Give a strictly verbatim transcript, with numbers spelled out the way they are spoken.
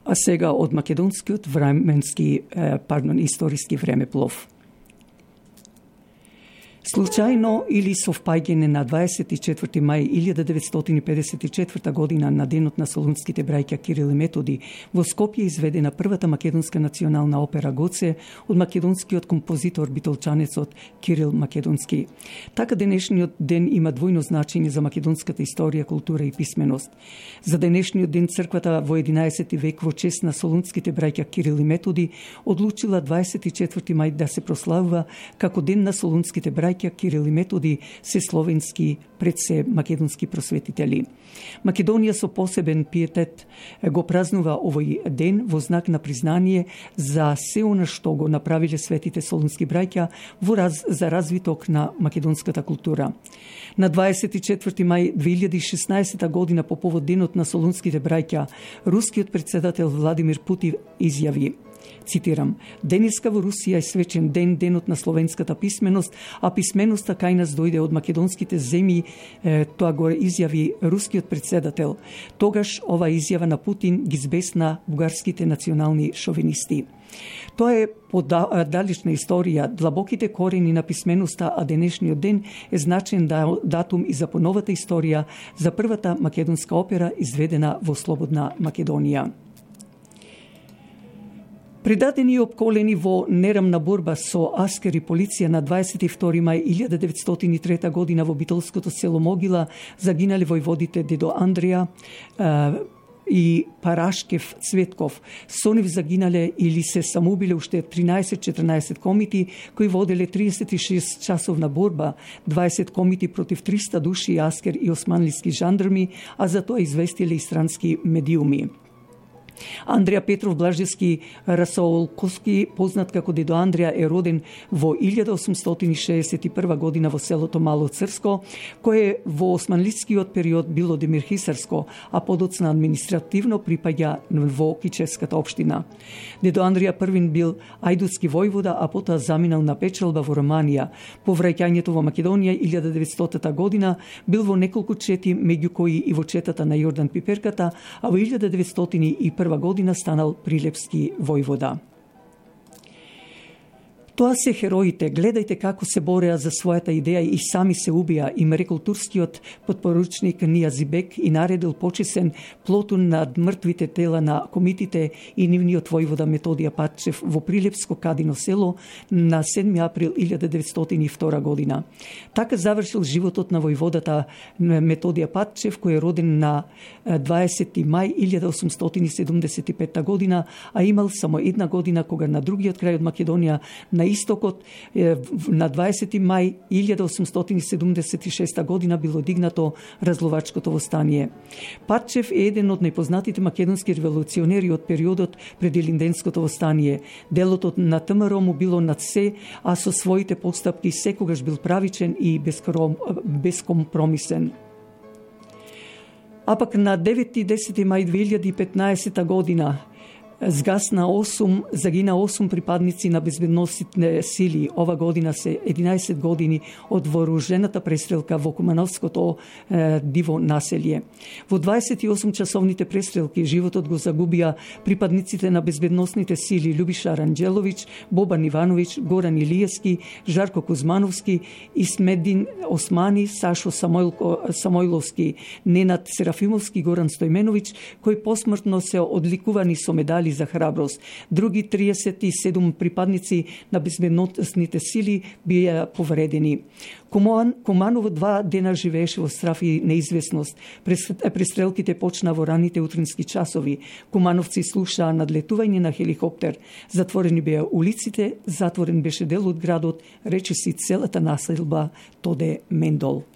А сега од македонскиот временски, пардон, историски времеплов. Случајно или совпаѓање на дваесет и четврти мај илјада деветстотини педесет и четврта година на денот на солунските браќа Кирил и Методи во Скопје изведена првата македонска национална опера Гоце од македонскиот композитор битолчанецот Кирил Македонски. Така денешниот ден има двојно значење за македонската историја, култура и писменост. За денешниот ден црквата во единаесети век во чест на солунските браќа Кирил и Методи одлучила дваесет и четврти мај да се прославува како ден на солунските браќа Кирил и Методи, се словенски, пред се македонски просветители. Македонија со посебен пиетет го празнува овој ден во знак на признание за се она што го направиле светите солунски браќа во раз, за развиток на македонската култура. На дваесет и четврти мај две илјади и шеснаесета година по повод денот на солунските браќа, рускиот председател Владимир Путин изјави, цитирам: "Денеска во Русија е свечен ден, денот на словенската писменост, а писменоста кај нас дојде од македонските земји", е, тоа го изјави рускиот председател. Тогаш ова изјава на Путин ги збесна бугарските национални шовинисти. Тоа е подалечна историја, длабоките корени на писменоста, а денешниот ден е значен датум и за поновата историја за првата македонска опера изведена во слободна Македонија. Предадени и опколени во нерамна борба со аскер и полиција на дваесет и втори мај илјада деветстотини и трета година во битолското село Могила загинале војводите Дедо Андреја и Парашкев Цветков. Со нив загинале или се самоубиле уште тринаесет-четрнаесет комити кои воделе триесет и шест часовна борба, дваесет комити против триста души аскер и османлиски жандарми, а за тоа известиле и странски медиуми. Андреја Петров Блажевски Расаолковски, познат како Дедо Андреја, е роден во илјада осумстотини шеесет и прва година во селото Мало Црско, кое во османлискиот период било Демирхисарско, а подоцна административно припаѓа во Кичевската општина. Дедо Андреја првин бил ајдутски војвода, а потоа заминал на печалба во Романија. По враќањето во Македонија илјада деветстотина година бил во неколку чети, меѓу кои и во четата на Јордан Пиперката, а во илјада деветстотини и прва година станал прилепски војвода. Тоа се хероите, гледајте како се бореа за својата идеја и сами се убија, им рекол турскиот подпоручник Нијазибек и наредил почесен плотун над мртвите тела на комитите и нивниот војвода Методија Патчев во Прилепско Кадино село на седми април илјада деветстотини и втора година. Така завршил животот на војводата Методија Патчев, кој е роден на дваесети мај илјада осумстотини седумдесет и пета година, а имал само една година кога на другиот крај од Македонија, на истокот, на дваесети мај илјада осумстотини седумдесет и шеста година било дигнато разловачкото востание. Патчев е еден од најпознатите македонски револуционери од периодот пред Илинденското востание. Делот на ТМРО му било над се, а со своите постапки секогаш бил правичен и бескомпромисен. А пак на девети и десети мај две илјади и петнаесета година згасна осум, загина осум припадници на безбедносните сили. Ова година се единаесет години од вооружената престрелка во Кумановското е, диво населје. Во дваесет и осум часовните престрелки животот го загубија припадниците на безбедносните сили Љубиша Ранџеловиќ, Бобан Ивановиќ, Горан Илиевски, Жарко Кузмановски, Исмедин Османи, Сашо Самойлко, Самойловски, Ненад Серафимовски, Горан Стојменовиќ, кои посмртно се одликувани со медали за храброст. Други триесет и седум припадници на безбедносните сили бија повредени. Куман, Куманово два дена живееше во страх и неизвестност. Престрелките почна во раните утрински часови. Кумановци слушаа надлетување на хеликоптер. Затворени беа улиците, затворен беше дел од градот, речиси целата населба Тоде Мендол.